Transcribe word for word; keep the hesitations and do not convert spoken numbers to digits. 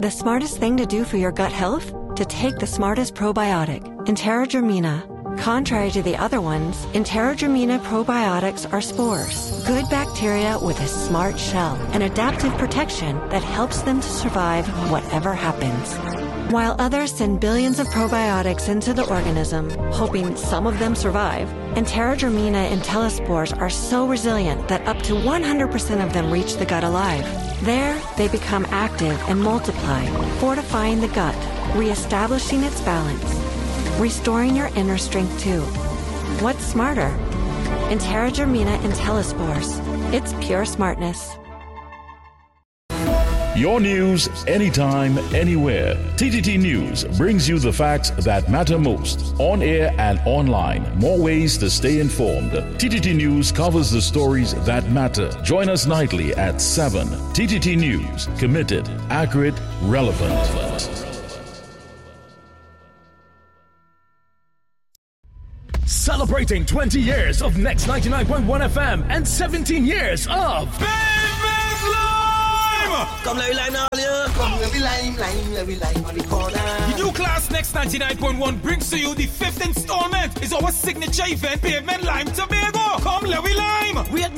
The smartest thing to do for your gut health? To take the smartest probiotic, Enterogermina. Contrary to the other ones, Enterogermina probiotics are spores, good bacteria with a smart shell, an adaptive protection that helps them to survive whatever happens. While others send billions of probiotics into the organism, hoping some of them survive, Enterogermina IntelliSpores are so resilient that up to one hundred percent of them reach the gut alive. There, they become active and multiply, fortifying the gut, reestablishing its balance, restoring your inner strength too. What's smarter? Enterogermina IntelliSpores. It's pure smartness. Your news, anytime, anywhere. T T T News brings you the facts that matter most. On air and online. More ways to stay informed. T T T News covers the stories that matter. Join us nightly at seven. T T T News. Committed, accurate, relevant. Celebrating twenty years of Next ninety-nine point one F M and seventeen years of Baby's Lime! Come let me lime now, yeah. Come let me lime, lime, let me lime on the corner. The new class Next ninety-nine point one brings to you the fifth installment. It's our signature event, Pavement Lime Tobago. Come let me lime. We